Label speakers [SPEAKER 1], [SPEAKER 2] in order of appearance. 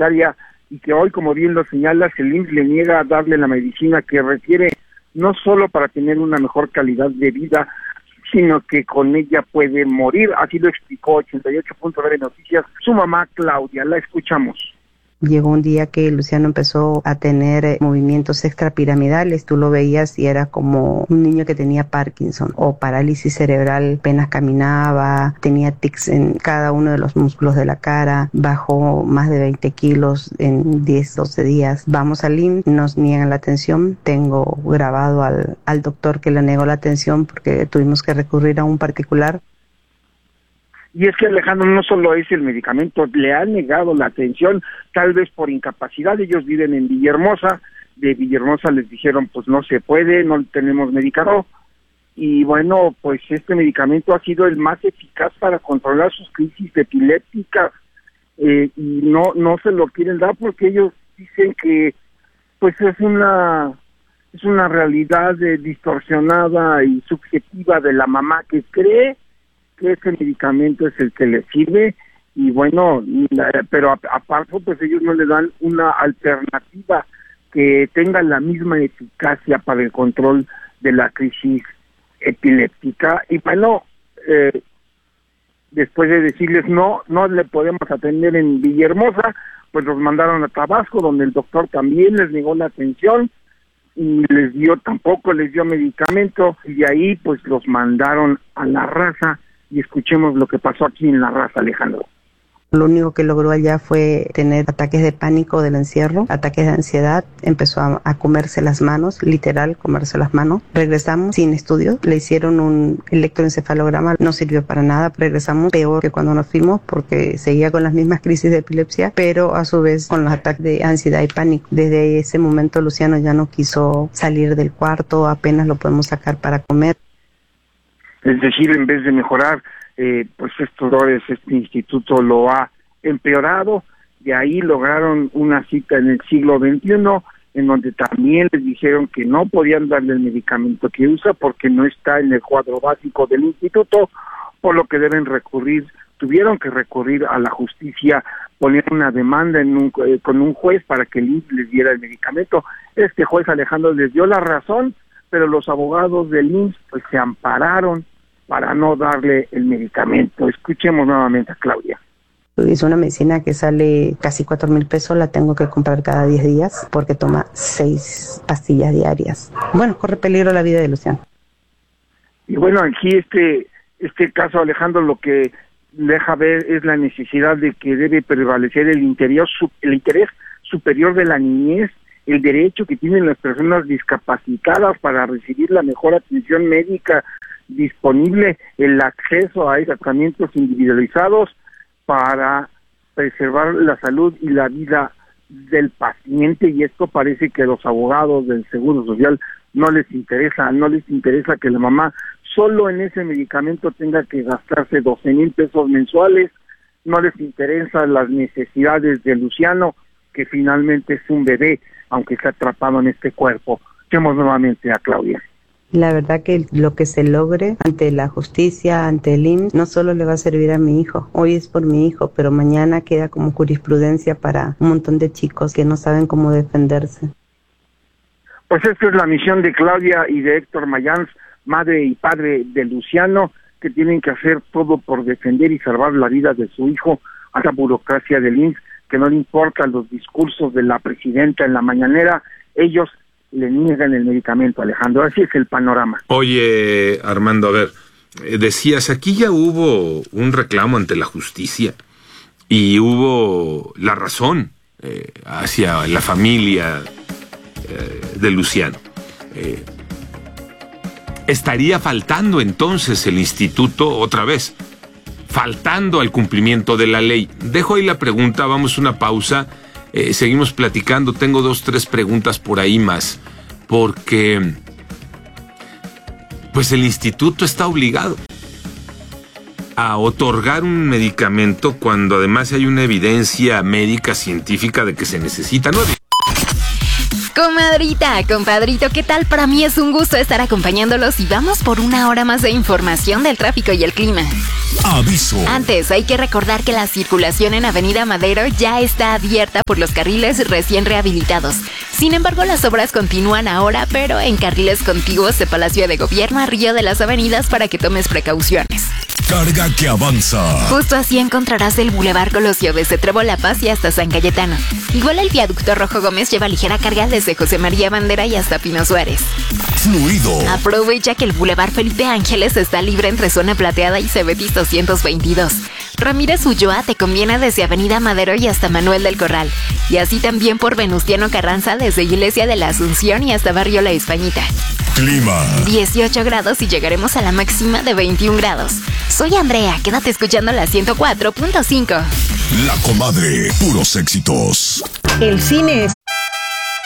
[SPEAKER 1] necesaria y que hoy, como bien lo señalas, el IMSS le niega a darle la medicina que requiere, no solo para tener una mejor calidad de vida, sino que con ella puede morir. Así lo explicó 88.9 Noticias su mamá Claudia. La escuchamos.
[SPEAKER 2] Llegó un día que Luciano empezó a tener movimientos extrapiramidales, tú lo veías y era como un niño que tenía Parkinson o parálisis cerebral, apenas caminaba, tenía tics en cada uno de los músculos de la cara, bajó más de 20 kilos en 10, 12 días. Vamos al IMSS, nos niegan la atención, tengo grabado al doctor que le negó la atención porque tuvimos que recurrir a un particular.
[SPEAKER 1] Y es que, Alejandro, no solo es el medicamento, le han negado la atención, tal vez por incapacidad. Ellos viven en Villahermosa, de Villahermosa les dijeron, pues no se puede, no tenemos medicamento, y bueno, pues este medicamento ha sido el más eficaz para controlar sus crisis epilépticas, y no se lo quieren dar porque ellos dicen que pues es una realidad distorsionada y subjetiva de la mamá que cree que ese medicamento es el que le sirve, y bueno, pero aparte pues ellos no le dan una alternativa que tenga la misma eficacia para el control de la crisis epiléptica. Y bueno, después de decirles no le podemos atender en Villahermosa, pues los mandaron a Tabasco, donde el doctor también les negó la atención y tampoco les dio medicamento, y de ahí pues los mandaron a La Raza. Y escuchemos lo que pasó aquí en La Raza, Alejandro.
[SPEAKER 2] Lo único que logró allá fue tener ataques de pánico del encierro, ataques de ansiedad, empezó a comerse las manos, literal, comerse las manos. Regresamos sin estudios, le hicieron un electroencefalograma, no sirvió para nada, regresamos peor que cuando nos fuimos porque seguía con las mismas crisis de epilepsia, pero a su vez con los ataques de ansiedad y pánico. Desde ese momento Luciano ya no quiso salir del cuarto, apenas lo podemos sacar para comer.
[SPEAKER 1] Es decir, en vez de mejorar, pues este instituto lo ha empeorado. De ahí lograron una cita en el siglo XXI, en donde también les dijeron que no podían darle el medicamento que usa porque no está en el cuadro básico del instituto, por lo que tuvieron que recurrir a la justicia, poner una demanda con un juez para que el IMSS les diera el medicamento. Este juez, Alejandro, les dio la razón, pero los abogados del IMSS pues se ampararon para no darle el medicamento. Escuchemos nuevamente a Claudia.
[SPEAKER 2] Es una medicina que sale casi 4,000 pesos, la tengo que comprar cada 10 días porque toma 6 pastillas diarias. Bueno, corre peligro la vida de Luciano.
[SPEAKER 1] Y bueno, aquí este caso, Alejandro, lo que deja ver es la necesidad de que debe prevalecer el interés superior de la niñez, el derecho que tienen las personas discapacitadas para recibir la mejor atención médica disponible, el acceso a tratamientos individualizados para preservar la salud y la vida del paciente. Y esto parece que a los abogados del Seguro Social no les interesa que la mamá solo en ese medicamento tenga que gastarse 12,000 pesos mensuales, no les interesan las necesidades de Luciano, que finalmente es un bebé, aunque está atrapado en este cuerpo. Escuchemos nuevamente a Claudia.
[SPEAKER 2] La verdad que lo que se logre ante la justicia, ante el IMSS, no solo le va a servir a mi hijo. Hoy es por mi hijo, pero mañana queda como jurisprudencia para un montón de chicos que no saben cómo defenderse.
[SPEAKER 1] Pues esta es la misión de Claudia y de Héctor Mayans, madre y padre de Luciano, que tienen que hacer todo por defender y salvar la vida de su hijo a la burocracia del IMSS, que no le importan los discursos de la presidenta en la mañanera. Ellos le niegan el medicamento, Alejandro. Así es el panorama.
[SPEAKER 3] Oye, Armando, a ver, decías, aquí ya hubo un reclamo ante la justicia y hubo la razón hacia la familia de Luciano. ¿Estaría faltando entonces el instituto otra vez? Faltando al cumplimiento de la ley. Dejo ahí la pregunta, vamos a una pausa. Seguimos platicando, tengo 2-3 preguntas por ahí más, porque pues el instituto está obligado a otorgar un medicamento cuando además hay una evidencia médica científica de que se necesita. ¿No?
[SPEAKER 4] Comadrita, compadrito, ¿qué tal? Para mí es un gusto estar acompañándolos y vamos por una hora más de información del tráfico y el clima.
[SPEAKER 5] Aviso.
[SPEAKER 4] Antes, hay que recordar que la circulación en Avenida Madero ya está abierta por los carriles recién rehabilitados. Sin embargo, las obras continúan ahora, pero en carriles contiguos de Palacio de Gobierno a Río de las Avenidas para que tomes precauciones.
[SPEAKER 5] Carga que avanza.
[SPEAKER 4] Justo así encontrarás el Boulevard Colosio desde Trébol La Paz y hasta San Cayetano. Igual el viaducto Rojo Gómez lleva ligera carga desde José María Bandera y hasta Pino Suárez.
[SPEAKER 5] Fluido.
[SPEAKER 4] Aprovecha que el Boulevard Felipe Ángeles está libre entre Zona Plateada y Cebetis 222. Ramírez Ulloa te conviene desde Avenida Madero y hasta Manuel del Corral. Y así también por Venustiano Carranza desde Iglesia de la Asunción y hasta Barrio La Españita.
[SPEAKER 5] Clima.
[SPEAKER 4] 18 grados y llegaremos a la máxima de 21 grados. Soy Andrea, quédate escuchando la 104.5.
[SPEAKER 5] La Comadre, puros éxitos.
[SPEAKER 6] El cine es